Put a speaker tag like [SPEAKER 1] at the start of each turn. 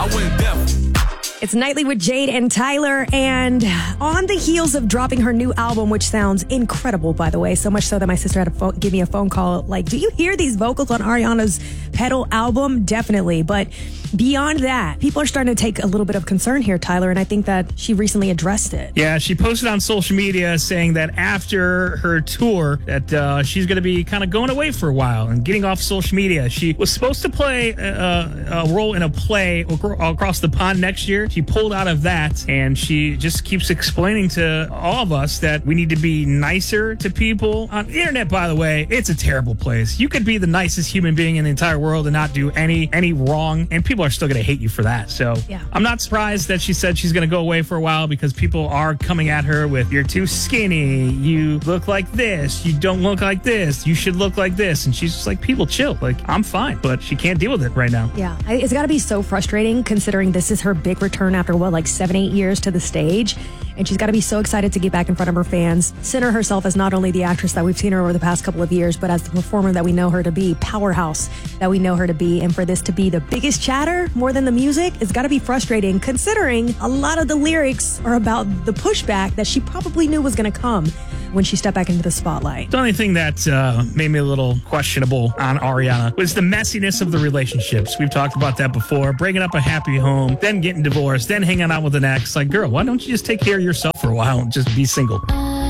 [SPEAKER 1] I went deaf.
[SPEAKER 2] It's Nightly with Jade and Tyler, and on the heels of dropping her new album, which sounds incredible, by the way, so much so that my sister had to give me a phone call, like, do you hear these vocals on Ariana's Pedal album? Definitely, but beyond that, people are starting to take a little bit of concern here, Tyler, and I think that she recently addressed it.
[SPEAKER 3] Yeah, she posted on social media saying that after her tour that she's going to be kind of going away for a while and getting off social media. She was supposed to play a role in a play across the pond next year. She pulled out of that, and she just keeps explaining to all of us that we need to be nicer to people. On the internet, by the way, it's a terrible place. You could be the nicest human being in the entire world and not do any wrong, and people are still going to hate you for that. So
[SPEAKER 2] yeah.
[SPEAKER 3] I'm not surprised that she said she's going to go away for a while, because people are coming at her with, you're too skinny, you look like this, you don't look like this, you should look like this. And she's just like, people chill. Like, I'm fine, but she can't deal with it right now.
[SPEAKER 2] Yeah, it's got to be so frustrating considering this is her big return after, what, like 7-8 years to the stage. And she's got to be so excited to get back in front of her fans, center herself as not only the actress that we've seen her over the past couple of years, but as the performer that we know her to be, powerhouse that we know her to be. And for this to be the biggest chatter more than the music, it's got to be frustrating considering a lot of the lyrics are about the pushback that she probably knew was going to come when she stepped back into the spotlight.
[SPEAKER 3] The only thing that made me a little questionable on Ariana was the messiness of the relationships. We've talked about that before. Breaking up a happy home, then getting divorced, then hanging out with an ex. Like, girl, why don't you just take care of yourself for a while and just be single?